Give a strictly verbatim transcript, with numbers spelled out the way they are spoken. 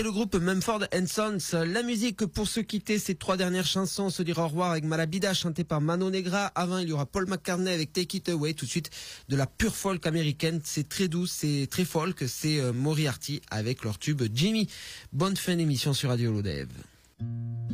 C'était le groupe Mumford and Sons. La musique pour se quitter, ces trois dernières chansons, on se dira au revoir avec Malabida chanté par Mano Negra. Avant, il y aura Paul McCartney avec Take It Away. Tout de suite, de la pure folk américaine. C'est très doux, c'est très folk. C'est euh, Moriarty avec leur tube Jimmy. Bonne fin d'émission sur Radio Lodève.